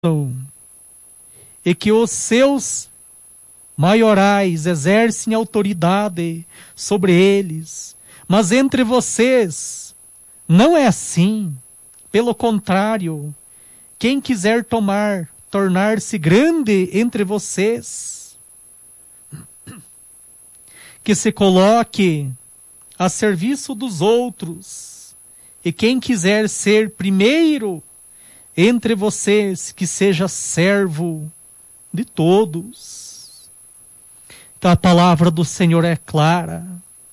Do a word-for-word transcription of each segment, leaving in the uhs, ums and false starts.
e que os seus maiorais exercem autoridade sobre eles. Mas entre vocês não é assim. Pelo contrário, quem quiser tomar, tornar-se grande entre vocês, que se coloque a serviço dos outros. E quem quiser ser primeiro entre vocês, que seja servo de todos. Então a palavra do Senhor é clara.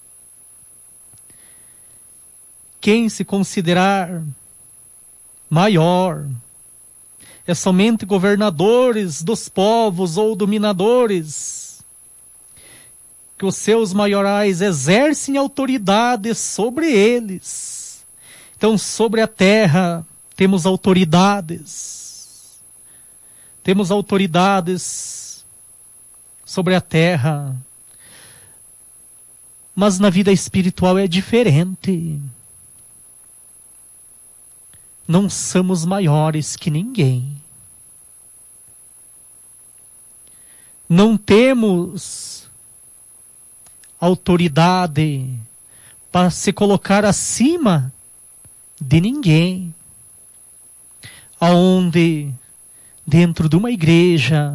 Quem se considerar maior é somente governadores dos povos ou dominadores, que os seus maiorais exercem autoridade sobre eles. Então, sobre a terra, temos autoridades. Temos autoridades sobre a terra. Mas na vida espiritual é diferente. Não somos maiores que ninguém. Não temos autoridade para se colocar acima de ninguém. Aonde dentro de uma igreja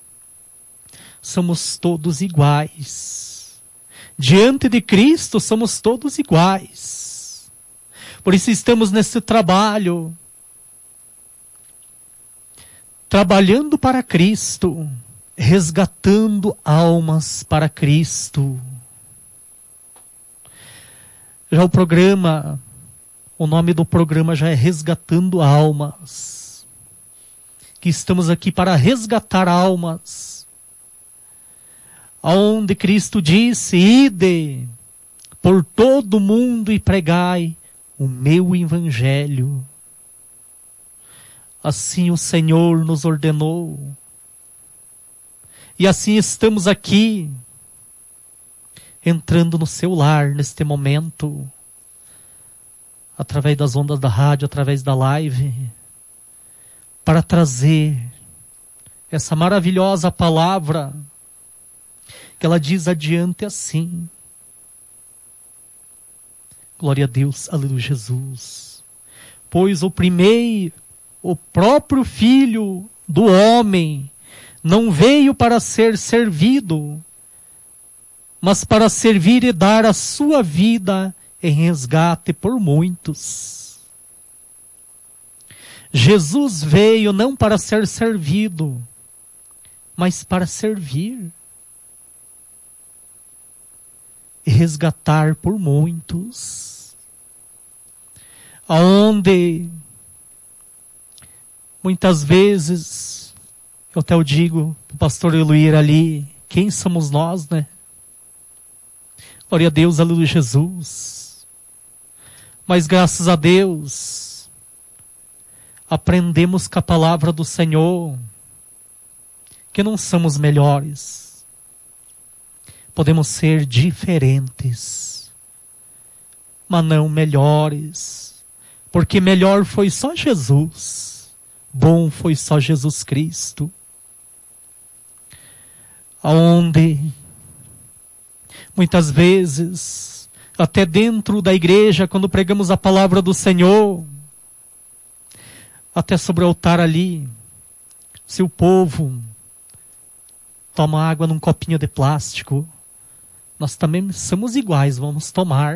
somos todos iguais. Diante de Cristo somos todos iguais. Por isso estamos nesse trabalho, trabalhando para Cristo, resgatando almas para Cristo. Já o programa, o nome do programa já é Resgatando Almas. Que estamos aqui para resgatar almas. Aonde Cristo disse, ide por todo mundo e pregai o meu evangelho. Assim o Senhor nos ordenou. E assim estamos aqui, entrando no seu lar neste momento, através das ondas da rádio, através da live, para trazer essa maravilhosa palavra, que ela diz adiante assim. Glória a Deus, aleluia, Jesus. Pois o primeiro, o próprio Filho do homem, não veio para ser servido, mas para servir e dar a sua vida em resgate por muitos. Jesus veio não para ser servido, mas para servir e resgatar por muitos. Aonde muitas vezes, eu até eu digo para o pastor Eluir ali, quem somos nós, né? Glória a Deus, aleluia, Jesus. Mas graças a Deus, aprendemos com a palavra do Senhor, que não somos melhores. Podemos ser diferentes, mas não melhores. Porque melhor foi só Jesus. Bom foi só Jesus Cristo. Aonde muitas vezes, até dentro da igreja, quando pregamos a palavra do Senhor, até sobre o altar ali, se o povo toma água num copinho de plástico, nós também somos iguais, vamos tomar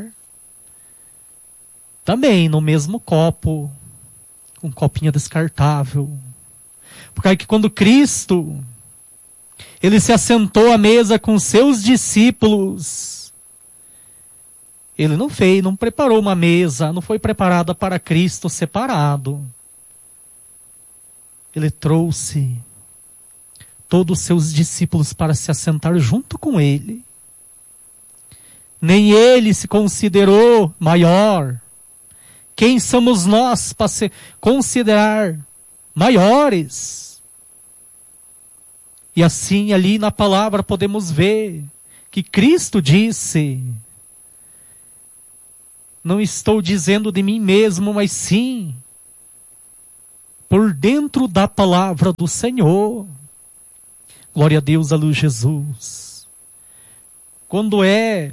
também no mesmo copo, um copinho descartável. Porque aí que quando Cristo, ele se assentou à mesa com seus discípulos, ele não fez, não preparou uma mesa, não foi preparada para Cristo separado. Ele trouxe todos os seus discípulos para se assentar junto com ele. Nem ele se considerou maior. Quem somos nós para se considerar maiores? E assim ali na palavra podemos ver que Cristo disse, não estou dizendo de mim mesmo, mas sim por dentro da palavra do Senhor. Glória a Deus, aleluia, Jesus. Quando é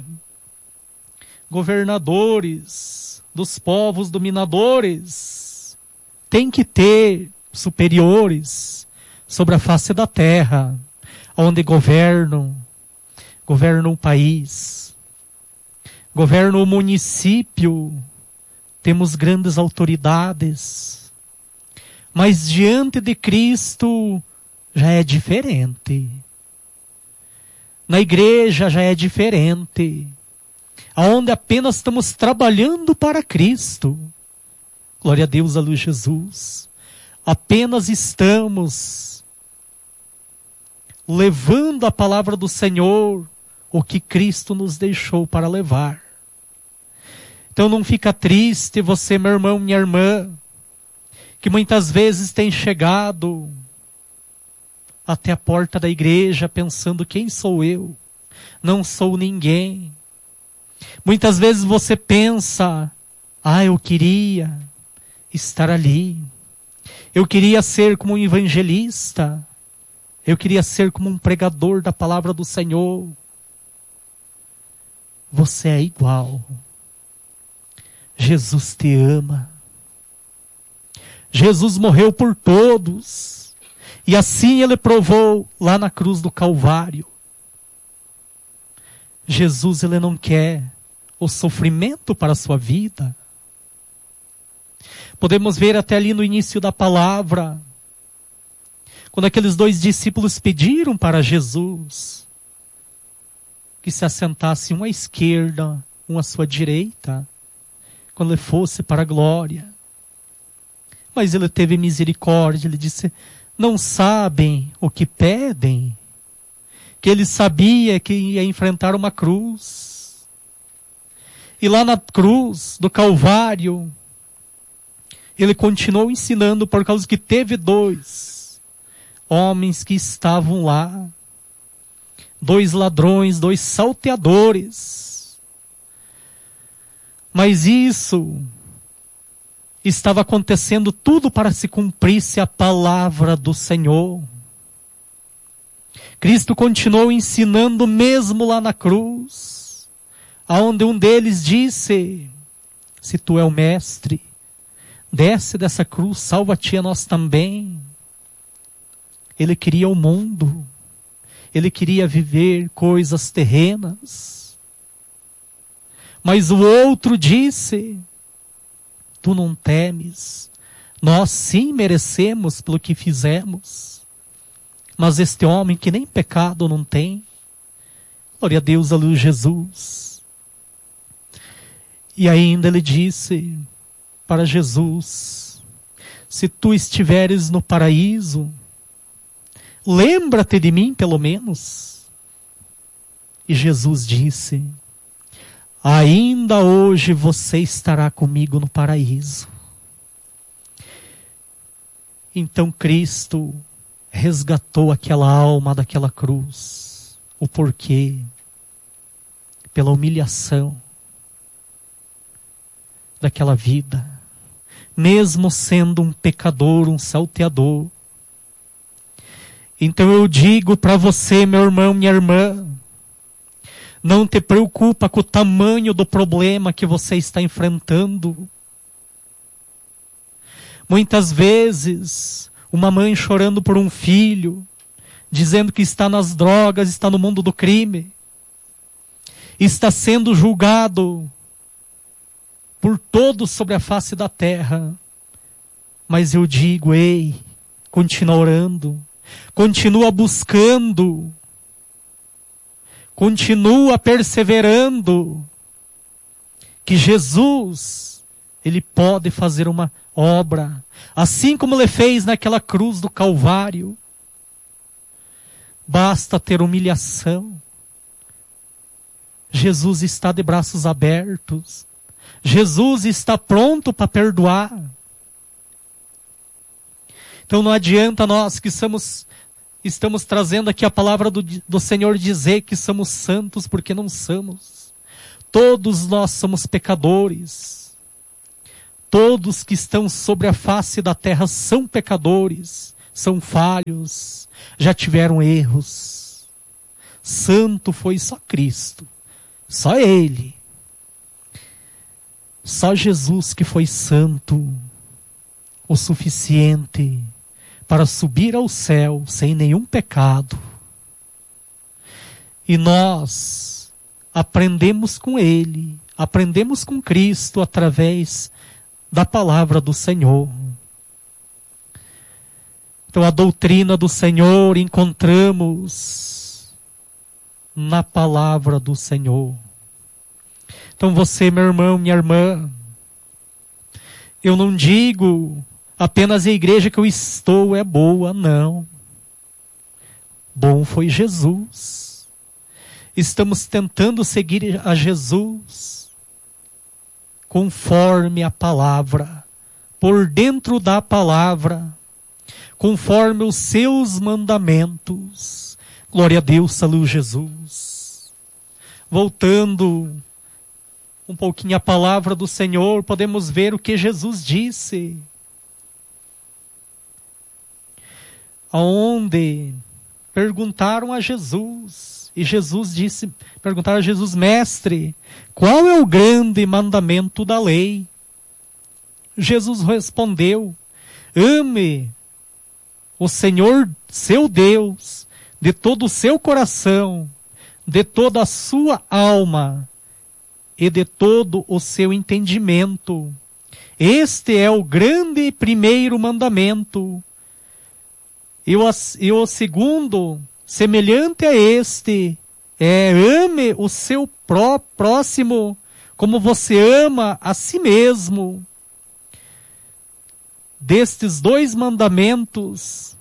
governadores dos povos dominadores, tem que ter superiores sobre a face da terra, onde governam, governam o país, governam o município, temos grandes autoridades, mas diante de Cristo já é diferente. Na igreja já é diferente, aonde apenas estamos trabalhando para Cristo. Glória a Deus, aleluia, Jesus. Apenas estamos levando a palavra do Senhor, o que Cristo nos deixou para levar. Então não fica triste você, meu irmão, minha irmã, que muitas vezes tem chegado até a porta da igreja pensando: quem sou eu? Não sou ninguém. Muitas vezes você pensa: ah, eu queria estar ali. Eu queria ser como um evangelista. Eu queria ser como um pregador da palavra do Senhor. Você é igual. Jesus te ama. Jesus morreu por todos. E assim Ele provou lá na cruz do Calvário. Jesus, Ele não quer o sofrimento para a sua vida. Podemos ver até ali no início da palavra, quando aqueles dois discípulos pediram para Jesus que se assentasse um à esquerda, um à sua direita, quando Ele fosse para a glória. Mas Ele teve misericórdia, Ele disse: não sabem o que pedem. Que Ele sabia que ia enfrentar uma cruz. E lá na cruz do Calvário, Ele continuou ensinando, por causa que teve dois homens que estavam lá. Dois ladrões, dois salteadores. Mas isso estava acontecendo tudo para se cumprisse a palavra do Senhor. Cristo continuou ensinando mesmo lá na cruz, aonde um deles disse: se tu é o mestre, desce dessa cruz, salva-te a nós também. Ele queria o mundo, ele queria viver coisas terrenas. Mas o outro disse: tu não temes, nós sim merecemos pelo que fizemos, mas este homem que nem pecado não tem. Glória a Deus, aleluia, Jesus. E ainda ele disse para Jesus: se tu estiveres no paraíso, lembra-te de mim pelo menos. E Jesus disse: ainda hoje você estará comigo no paraíso. Então Cristo resgatou aquela alma daquela cruz. O porquê? Pela humilhação daquela vida. Mesmo sendo um pecador, um salteador. Então eu digo para você, meu irmão, minha irmã, não te preocupa com o tamanho do problema que você está enfrentando. Muitas vezes, uma mãe chorando por um filho, dizendo que está nas drogas, está no mundo do crime, está sendo julgado por todos sobre a face da terra. Mas eu digo: ei, continua orando, continua buscando, continua perseverando, que Jesus, Ele pode fazer uma obra, assim como Ele fez naquela cruz do Calvário. Basta ter humilhação. Jesus está de braços abertos. Jesus está pronto para perdoar. Então não adianta nós que somos, estamos trazendo aqui a palavra do, do Senhor dizer que somos santos, porque não somos. Todos nós somos pecadores. todos que estão sobre a face da terra são pecadores, são falhos, já tiveram erros. Santo foi só Cristo, só Ele. Só Jesus que foi santo, o suficiente para subir ao céu sem nenhum pecado. E nós aprendemos com Ele, aprendemos com Cristo através da palavra do Senhor. Então a doutrina do Senhor encontramos na palavra do Senhor. Então você, meu irmão, minha irmã, eu não digo apenas a igreja que eu estou é boa, não. Bom foi Jesus. Estamos tentando seguir a Jesus conforme a palavra, por dentro da palavra, conforme os seus mandamentos. Glória a Deus, salve Jesus. Voltando um pouquinho à palavra do Senhor, podemos ver o que Jesus disse. Aonde perguntaram a Jesus, e Jesus disse, perguntaram a Jesus: mestre, qual é o grande mandamento da lei? Jesus respondeu: ame o Senhor seu Deus de todo o seu coração, de toda a sua alma e de todo o seu entendimento. Este é o grande primeiro mandamento. E o, e o segundo, semelhante a este, é: ame o seu pró, próximo como você ama a si mesmo. Destes dois mandamentos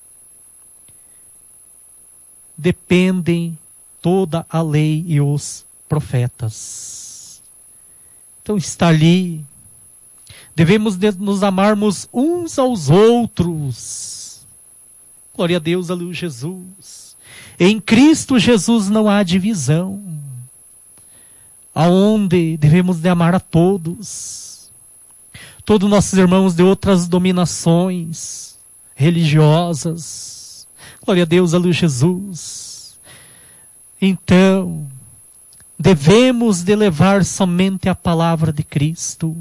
dependem toda a lei e os profetas. Então está ali. Devemos nos amarmos uns aos outros. Glória a Deus, aleluia, Jesus. Em Cristo Jesus não há divisão. Aonde devemos de amar a todos. Todos nossos irmãos de outras dominações religiosas. Glória a Deus, aleluia, Jesus. Então, devemos de levar somente a palavra de Cristo.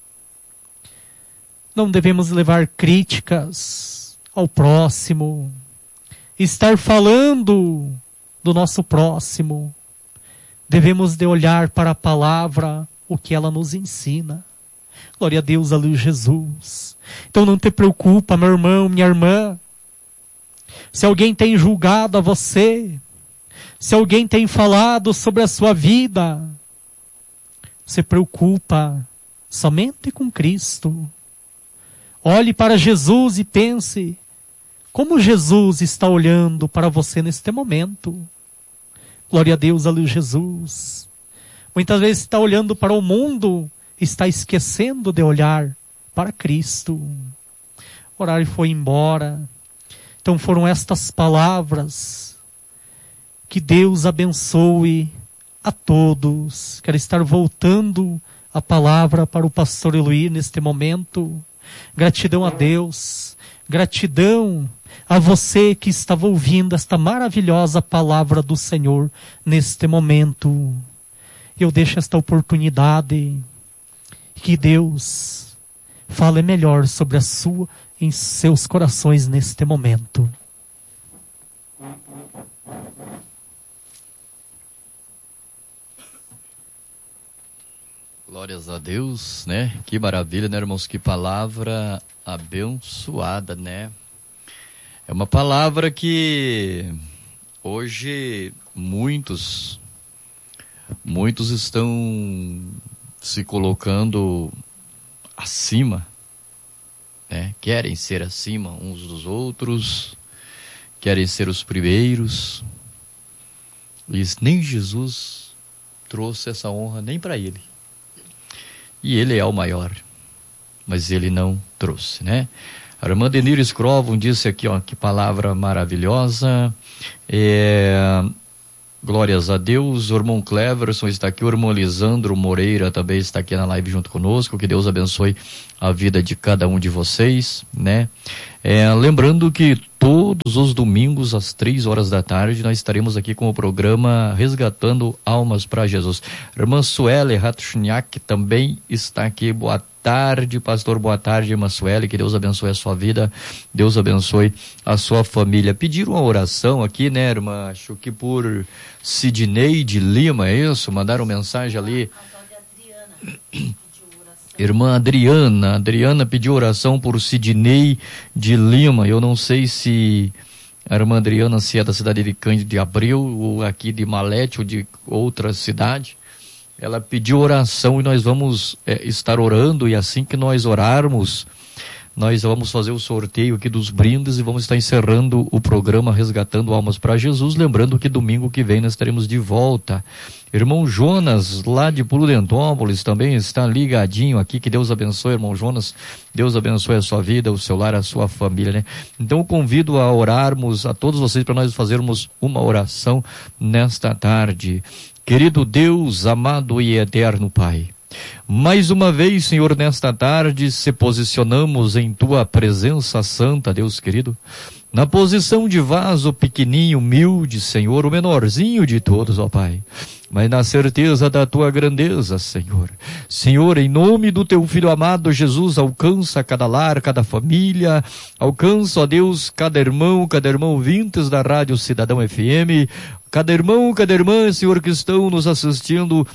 Não devemos levar críticas ao próximo, estar falando do nosso próximo. Devemos de olhar para a palavra, o que ela nos ensina. Glória a Deus, aleluia, Jesus. Então não te preocupa, meu irmão, minha irmã, se alguém tem julgado a você, se alguém tem falado sobre a sua vida. Se preocupa somente com Cristo. Olhe para Jesus e pense: como Jesus está olhando para você neste momento? Glória a Deus, aleluia, Jesus. Muitas vezes está olhando para o mundo, está esquecendo de olhar para Cristo. O horário foi embora. Então foram estas palavras. Que Deus abençoe a todos. Quero estar voltando a palavra para o pastor Eloir neste momento. Gratidão a Deus. Gratidão a você que estava ouvindo esta maravilhosa palavra do Senhor neste momento. Eu deixo esta oportunidade que Deus fale melhor sobre a sua, em seus corações neste momento. Glórias a Deus, né? Que maravilha, né, irmãos? Que palavra abençoada, né? É uma palavra que hoje muitos, muitos estão se colocando acima, né? Querem ser acima uns dos outros, querem ser os primeiros. E nem Jesus trouxe essa honra nem para ele. E ele é o maior, mas ele não trouxe, né? A irmã Denir Scrovon disse aqui, ó, que palavra maravilhosa. É, Glórias a Deus. O irmão Cleverson está aqui, o irmão Lisandro Moreira também está aqui na live junto conosco. Que Deus abençoe a vida de cada um de vocês, né? É, lembrando que todos os domingos às três horas da tarde nós estaremos aqui com o programa Resgatando Almas para Jesus. Irmã Sueli Ratchniak também está aqui. Boa tarde, pastor. Boa tarde, irmã Sueli. Que Deus abençoe a sua vida. Deus abençoe a sua família. Pediram uma oração aqui, né, irmã? Acho que por Sidney de Lima, é isso? Mandaram mensagem ali. Irmã Adriana, Adriana pediu oração por Sidney de Lima. Eu não sei se a irmã Adriana se é da cidade de Cândido de Abreu, ou aqui de Malete, ou de outra cidade. Ela pediu oração e nós vamos é, estar orando, e assim que nós orarmos, nós vamos fazer o sorteio aqui dos brindes e vamos estar encerrando o programa Resgatando Almas para Jesus. Lembrando que domingo que vem nós estaremos de volta. Irmão Jonas, lá de Prudentópolis, também está ligadinho aqui. Que Deus abençoe, irmão Jonas. Deus abençoe a sua vida, o seu lar, a sua família, né? Então eu convido a orarmos a todos vocês para nós fazermos uma oração nesta tarde. Querido Deus, amado e eterno Pai, mais uma vez, Senhor, nesta tarde se posicionamos em Tua presença santa, Deus querido, na posição de vaso pequenininho, humilde, Senhor, o menorzinho de todos, ó Pai, mas na certeza da Tua grandeza, Senhor. Senhor, em nome do Teu Filho amado Jesus, alcança cada lar, cada família, alcança, ó Deus, cada irmão, cada irmão ouvintes da Rádio Cidadão F M, cada irmão, cada irmã, Senhor, que estão nos assistindo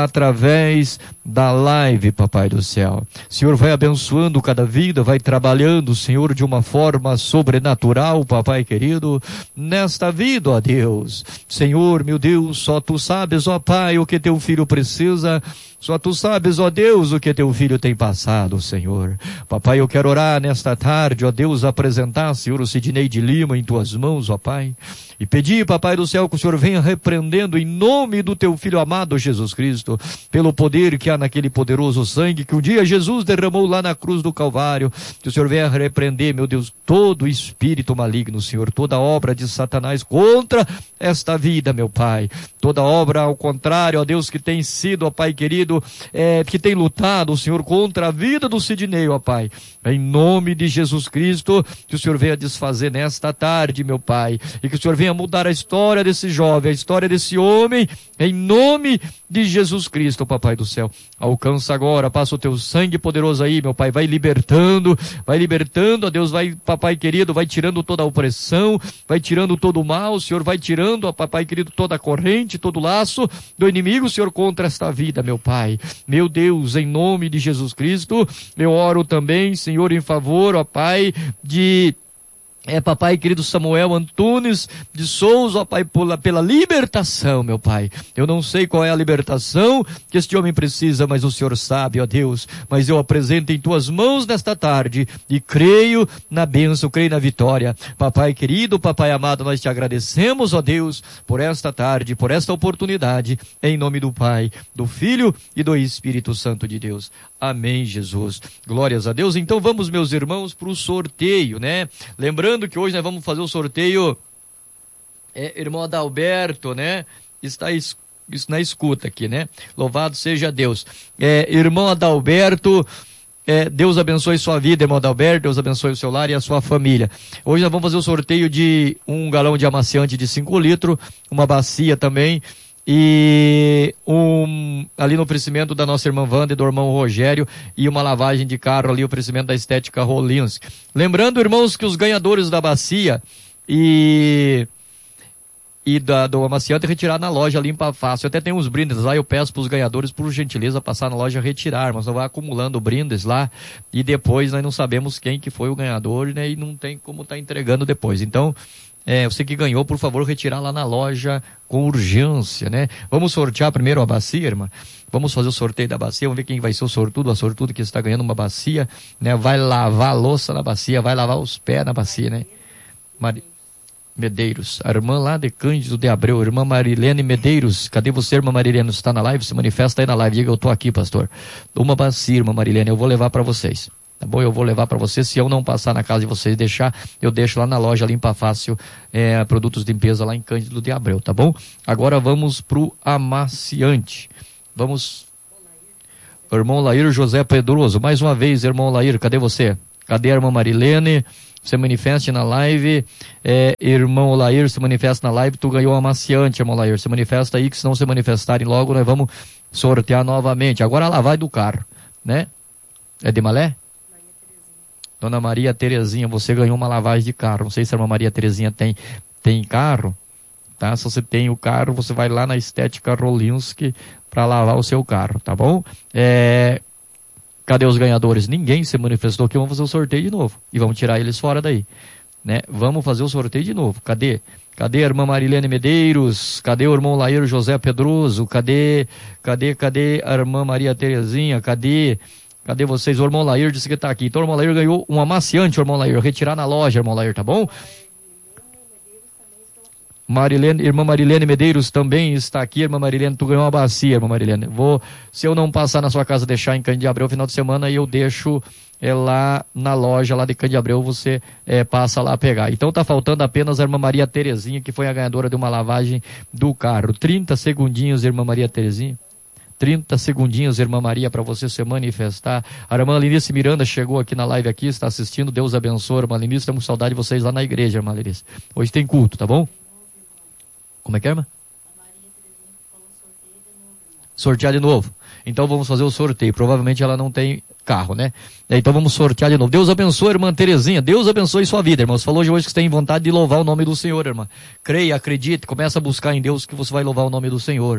através da live, Papai do céu. Senhor, vai abençoando cada vida, vai trabalhando, Senhor, de uma forma sobrenatural, Papai querido, nesta vida, ó Deus. Senhor, meu Deus, só Tu sabes, ó Pai, o que Teu Filho precisa. Só Tu sabes, ó Deus, o que Teu Filho tem passado, Senhor. Papai, eu quero orar nesta tarde, ó Deus, apresentar, Senhor, o Sidney de Lima em Tuas mãos, ó Pai. E pedir, Papai do céu, que o Senhor venha repreendendo em nome do Teu Filho amado Jesus Cristo, pelo poder que há naquele poderoso sangue que um dia Jesus derramou lá na cruz do Calvário. Que o Senhor venha repreender, meu Deus, todo espírito maligno, Senhor, toda obra de Satanás contra esta vida, meu Pai. Toda obra ao contrário, ó Deus, que tem sido, ó Pai querido, é, que tem lutado, Senhor, contra a vida do Sidney, ó Pai. Em nome de Jesus Cristo, que o Senhor venha desfazer nesta tarde, meu Pai, e que o Senhor venha mudar a história desse jovem, a história desse homem, em nome de Jesus Cristo, Papai do céu. Alcança agora, passa o Teu sangue poderoso aí, meu Pai, vai libertando, vai libertando, ó Deus, vai, Papai querido, vai tirando toda a opressão, vai tirando todo o mal, o Senhor vai tirando, ó Papai querido, toda a corrente, todo o laço do inimigo, Senhor, contra esta vida, meu Pai. Meu Deus, em nome de Jesus Cristo, eu oro também, Senhor, em favor, ó Pai, de... É, Papai querido Samuel Antunes de Souza, ó Pai, pela, pela libertação, meu Pai. Eu não sei qual é a libertação que este homem precisa, mas o Senhor sabe, ó Deus. Mas eu apresento em Tuas mãos nesta tarde e creio na bênção, creio na vitória. Papai querido, Papai amado, nós Te agradecemos, ó Deus, por esta tarde, por esta oportunidade, em nome do Pai, do Filho e do Espírito Santo de Deus. Amém, Jesus. Glórias a Deus. Então vamos, meus irmãos, para o sorteio, né? Lembrando que hoje nós vamos fazer o sorteio, é, irmão Adalberto, né? Está isso na escuta aqui, né? Louvado seja Deus. É, irmão Adalberto, é, Deus abençoe sua vida, irmão Adalberto, Deus abençoe o seu lar e a sua família. Hoje nós vamos fazer o sorteio de um galão de amaciante de cinco litros, uma bacia também, e um, ali no oferecimento da nossa irmã Wanda e do irmão Rogério, e uma lavagem de carro ali, o oferecimento da Estética Rollins. Lembrando, irmãos, que os ganhadores da bacia e, e da, do amaciante retirar na loja Limpa Fácil. Até tem uns brindes lá, eu peço para os ganhadores, por gentileza, passar na loja retirar, mas não vai acumulando brindes lá, e depois nós não sabemos quem que foi o ganhador, né, e não tem como estar tá entregando depois. Então, É, você que ganhou, por favor, retirar lá na loja com urgência, né? Vamos sortear primeiro a bacia, irmã. Vamos fazer o sorteio da bacia, vamos ver quem vai ser o sortudo, a sortudo que está ganhando uma bacia, né? Vai lavar a louça na bacia, vai lavar os pés na bacia, né? Mari... Medeiros, a irmã lá de Cândido de Abreu, irmã Marilene Medeiros. Cadê você, irmã Marilene? Você está na live? Se manifesta aí na live, diga eu estou aqui, pastor. Uma bacia, irmã Marilene, eu vou levar para vocês. Tá bom? Eu vou levar para você. Se eu não passar na casa de vocês e deixar, eu deixo lá na loja Limpa Fácil, é, produtos de limpeza lá em Cândido de Abreu, tá bom? Agora vamos pro amaciante. Vamos... Irmão Lair José Pedroso, mais uma vez, irmão Lair, cadê você? Cadê a irmã Marilene? Se manifeste na live. É, irmão Lair, se manifesta na live. Tu ganhou amaciante, irmão Lair. Se manifesta aí, que se não se manifestarem logo, nós vamos sortear novamente. Agora lá vai do carro, né? É de Malé? Maria Dona Maria Terezinha, você ganhou uma lavagem de carro. Não sei se a irmã Maria Terezinha tem, tem carro, tá? Se você tem o carro, você vai lá na Estética Rolinski para lavar o seu carro, tá bom? É... Cadê os ganhadores? Ninguém se manifestou aqui, vamos fazer o sorteio de novo. E vamos tirar eles fora daí, né? Vamos fazer o sorteio de novo. Cadê? Cadê a irmã Marilene Medeiros? Cadê o irmão Lair José Pedroso? Cadê? Cadê? Cadê a irmã Maria Terezinha? Cadê? Cadê vocês? O irmão Lair disse que tá aqui. Então o irmão Lair ganhou um amaciante, o irmão Lair. Retirar na loja, irmão Lair, tá bom? Marilene, irmã Marilene Medeiros também está aqui. Irmã Marilene, tu ganhou uma bacia, irmã Marilene. Vou, se eu não passar na sua casa, deixar em Cândido de Abreu final de semana, eu deixo é, lá na loja, lá de Cândido de Abreu, você é, passa lá a pegar. Então tá faltando apenas a irmã Maria Terezinha, que foi a ganhadora de uma lavagem do carro. trinta segundinhos, irmã Maria Terezinha. trinta segundinhos, irmã Maria, para você se manifestar. A irmã Lenice Miranda chegou aqui na live aqui, está assistindo. Deus abençoe, irmã Lenice. Temos saudade de vocês lá na igreja, irmã Lenice. Hoje tem culto, tá bom? Como é que é, irmã? A Maria Terezinha falou sorteio de novo. Sortear de novo. Então vamos fazer o sorteio. Provavelmente ela não tem carro, né? Então vamos sortear de novo. Deus abençoe, irmã Terezinha. Deus abençoe sua vida, irmã. Você falou de hoje que você tem vontade de louvar o nome do Senhor, irmã. Creia, acredite, começa a buscar em Deus que você vai louvar o nome do Senhor.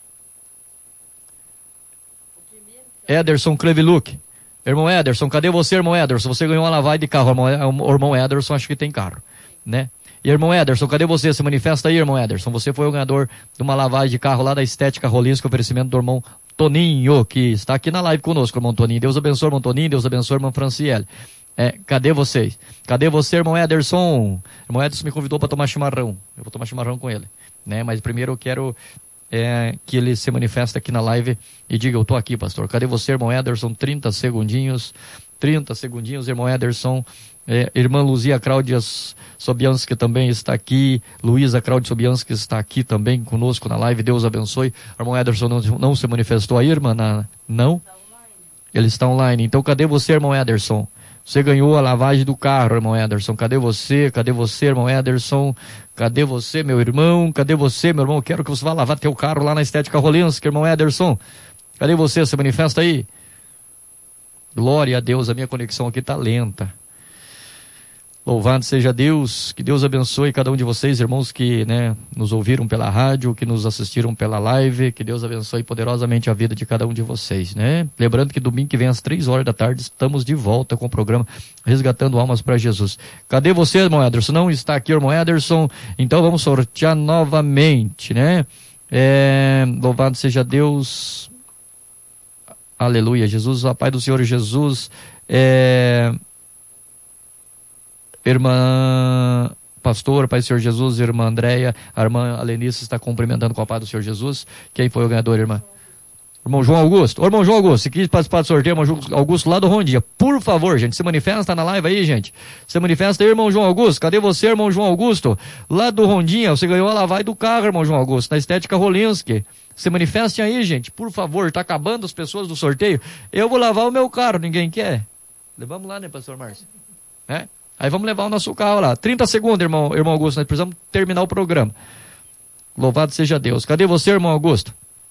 Ederson Creviluc. Irmão Ederson, cadê você, irmão Ederson? Você ganhou uma lavagem de carro, irmão, o irmão Ederson, acho que tem carro, né? E irmão Ederson, cadê você? Se manifesta aí, irmão Ederson. Você foi o ganhador de uma lavagem de carro lá da Estética Rolinski, oferecimento do irmão Toninho, que está aqui na live conosco, irmão Toninho. Deus abençoe, irmão Toninho. Deus abençoe, irmão Franciele. É, cadê vocês? Cadê você, irmão Ederson? Irmão Ederson me convidou para tomar chimarrão. Eu vou tomar chimarrão com ele, né? Mas primeiro eu quero é, que ele se manifeste aqui na live e diga, eu estou aqui, pastor. Cadê você, irmão Ederson? trinta segundinhos. trinta segundinhos, irmão Ederson. É, irmã Luzia Cláudia Sobianski também está aqui. Luísa Cláudia Sobianski está aqui também conosco na live. Deus abençoe. O irmão Ederson não, não se manifestou aí, irmã? Na, não? Ele está online. Então cadê você, irmão Ederson? Você ganhou a lavagem do carro, irmão Ederson. Cadê você? Cadê você, irmão Ederson? Cadê você, meu irmão? Cadê você, meu irmão? Quero que você vá lavar teu carro lá na Estética Rolinski, irmão Ederson. Cadê você? Se manifesta aí. Glória a Deus, a minha conexão aqui está lenta. Louvado seja Deus, que Deus abençoe cada um de vocês, irmãos que né, nos ouviram pela rádio, que nos assistiram pela live, que Deus abençoe poderosamente a vida de cada um de vocês, né? Lembrando que domingo que vem às três horas da tarde estamos de volta com o programa Resgatando Almas para Jesus. Cadê você, irmão Ederson? Não está aqui, irmão Ederson, então vamos sortear novamente, né? É, louvado seja Deus, aleluia, Jesus, a paz do Senhor Jesus, é... Irmã Pastor, Pai do Senhor Jesus, irmã Andréia, a irmã Alenice está cumprimentando com a paz do Senhor Jesus. Quem foi o ganhador, irmã? Irmão João Augusto. Ô, irmão João Augusto, se quis participar do sorteio, irmão João Augusto lá do Rondinha. Por favor, gente, se manifesta na live aí, gente. Se manifesta aí, irmão João Augusto. Cadê você, irmão João Augusto? Lá do Rondinha, você ganhou a lavagem do carro, irmão João Augusto, na Estética Rolinski. Se manifestem aí, gente, por favor. Tá acabando as pessoas do sorteio. Eu vou lavar o meu carro, ninguém quer? Levamos lá, né, pastor Márcio? É? Aí vamos levar o nosso carro lá. trinta segundos, irmão, irmão Augusto. Nós precisamos terminar o programa. Louvado seja Deus. Cadê você, irmão Augusto?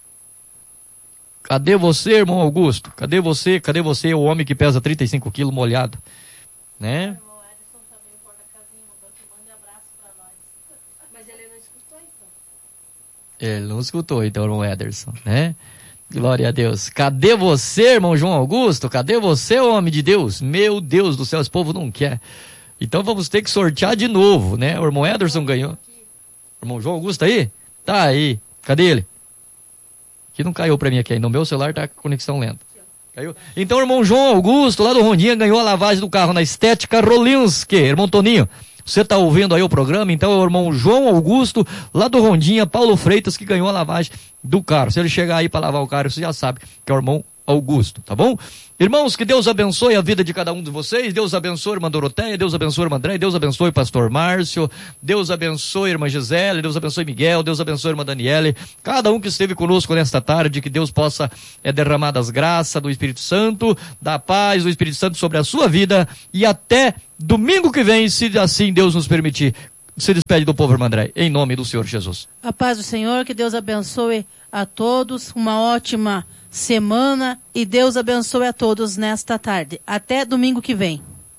Cadê você, irmão Augusto? Cadê você? Cadê você, o homem que pesa trinta e cinco quilos molhado? Né? O irmão Edson também por na casinha, mandou que mande abraço para nós. Mas ele não escutou, então. Ele não escutou, então, irmão Ederson, né? Glória a Deus. Cadê você, irmão João Augusto? Cadê você, homem de Deus? Meu Deus do céu, esse povo não quer. Então vamos ter que sortear de novo, né? O irmão Ederson ganhou. O irmão João Augusto aí? Tá aí. Cadê ele? Que não caiu pra mim aqui. No meu celular tá com conexão lenta. Caiu? Então o irmão João Augusto, lá do Rondinha, ganhou a lavagem do carro na Estética Rolinski. Irmão Toninho, você está ouvindo aí o programa? Então é o irmão João Augusto, lá do Rondinha, Paulo Freitas, que ganhou a lavagem do carro. Se ele chegar aí para lavar o carro, você já sabe que é o irmão Augusto, tá bom? Irmãos, que Deus abençoe a vida de cada um de vocês, Deus abençoe a irmã Doroteia, Deus abençoe a irmã André, Deus abençoe o pastor Márcio, Deus abençoe a irmã Gisele, Deus abençoe Miguel, Deus abençoe a irmã Daniele, cada um que esteve conosco nesta tarde, que Deus possa é, derramar das graças do Espírito Santo, da paz do Espírito Santo sobre a sua vida, e até domingo que vem, se assim Deus nos permitir. Se despede do povo, irmã André, em nome do Senhor Jesus. A paz do Senhor, que Deus abençoe a todos, uma ótima semana e Deus abençoe a todos nesta tarde. Até domingo que vem.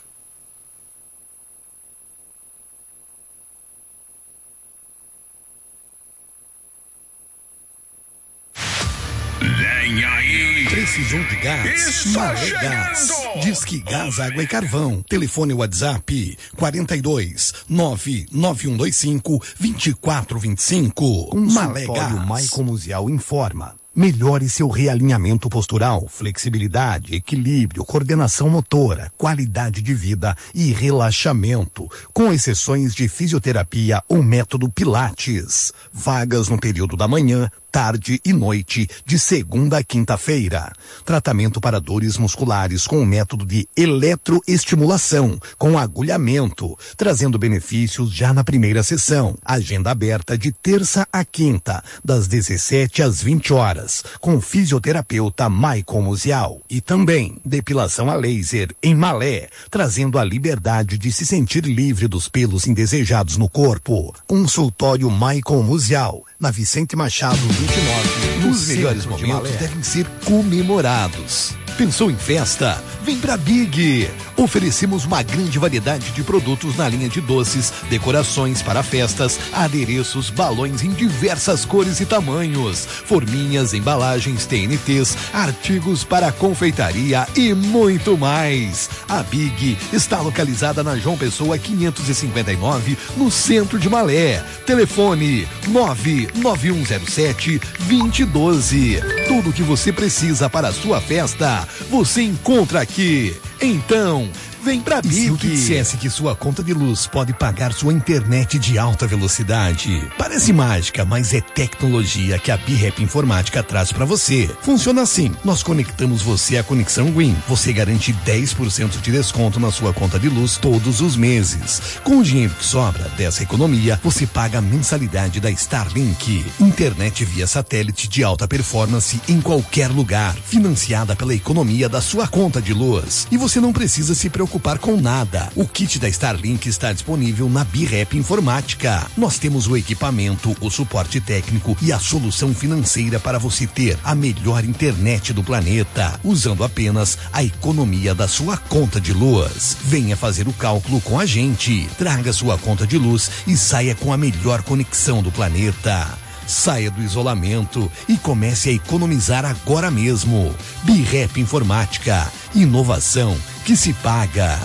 Vem aí! Precisou de gás? Malé Gás. Disque Gás, Água e Carvão. Telefone WhatsApp quarenta e dois, nove nove um dois cinco, vinte e quatro vinte e cinco. Malé Gás. Maicon Musial informa. Melhore seu realinhamento postural, flexibilidade, equilíbrio, coordenação motora, qualidade de vida e relaxamento, com exceções de fisioterapia ou método Pilates. Vagas no período da manhã, tarde e noite, de segunda a quinta-feira. Tratamento para dores musculares com o método de eletroestimulação, com agulhamento, trazendo benefícios já na primeira sessão. Agenda aberta de terça a quinta, das dezessete às vinte horas, com fisioterapeuta Maicon Musial. E também depilação a laser em Malé, trazendo a liberdade de se sentir livre dos pelos indesejados no corpo. Consultório Maicon Musial, na Vicente Machado vinte e nove. Os melhores momentos devem ser comemorados. Pensou em festa? Vem pra Big! Oferecemos uma grande variedade de produtos na linha de doces, decorações para festas, adereços, balões em diversas cores e tamanhos, forminhas, embalagens, T N Ts, artigos para confeitaria e muito mais. A Big está localizada na João Pessoa quinhentos e cinquenta e nove, no centro de Malé. Telefone nove nove um zero sete, dois zero um dois. Tudo o que você precisa para a sua festa, você encontra aqui. Então, vem pra Big. E se eu te dissesse que sua conta de luz pode pagar sua internet de alta velocidade? Parece mágica, mas é tecnologia que a B-Rap Informática traz pra você. Funciona assim: nós conectamos você à conexão Win. Você garante dez por cento de desconto na sua conta de luz todos os meses. Com o dinheiro que sobra dessa economia, você paga a mensalidade da Starlink. Internet via satélite de alta performance em qualquer lugar, financiada pela economia da sua conta de luz. E você não precisa se preocupar com nada. O kit da Starlink está disponível na B-Rap Informática. Nós temos o equipamento, o suporte técnico e a solução financeira para você ter a melhor internet do planeta, usando apenas a economia da sua conta de luz. Venha fazer o cálculo com a gente. Traga sua conta de luz e saia com a melhor conexão do planeta. Saia do isolamento e comece a economizar agora mesmo. B-Rap Informática. Inovação que se paga.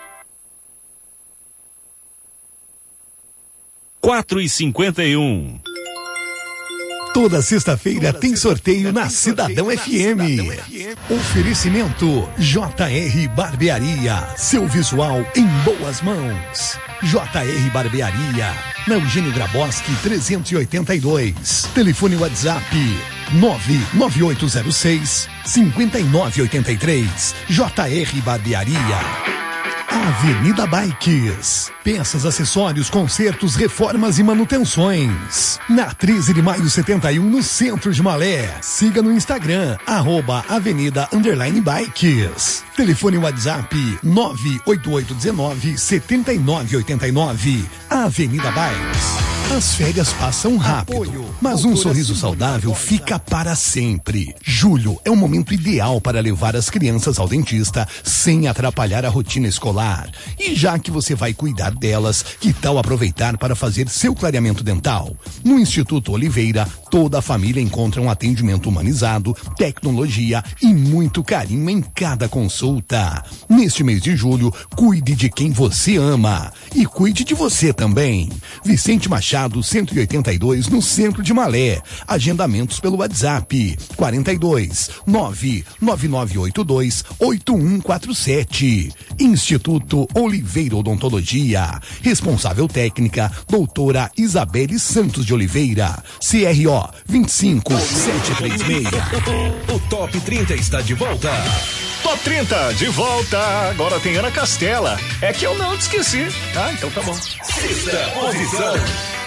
quatro e cinquenta e um. Toda sexta-feira tem sorteio na Cidadão F M. Oferecimento J R Barbearia. Seu visual em boas mãos. J R Barbearia, na Eugênio Graboski trezentos e oitenta e dois. Telefone WhatsApp nove nove oito zero seis, cinco nove oito três. J R Barbearia. Avenida Bikes. Peças, acessórios, consertos, reformas e manutenções. Na treze de maio setenta e um, no centro de Malé. Siga no Instagram, arroba Avenida Underline Bikes. Telefone WhatsApp nove oito oito um nove, sete nove oito nove. Avenida Bikes. As férias passam rápido, mas um sorriso saudável fica para sempre. Julho é o momento ideal para levar as crianças ao dentista sem atrapalhar a rotina escolar. E já que você vai cuidar delas, que tal aproveitar para fazer seu clareamento dental? No Instituto Oliveira, toda a família encontra um atendimento humanizado, tecnologia e muito carinho em cada consulta. Neste mês de julho, cuide de quem você ama e cuide de você também. Vicente Machado Machado cento e oitenta e dois, no centro de Malé. Agendamentos pelo WhatsApp quarenta e dois, nove nove nove oito dois, oito um quatro sete. Instituto Oliveira Odontologia. Responsável técnica, doutora Isabelle Santos de Oliveira. C R O vinte e cinco, sete três seis. O Top trinta está de volta. Top trinta, de volta. Agora tem Ana Castela. É que eu não te esqueci. Ah, então tá bom. Sexta posição.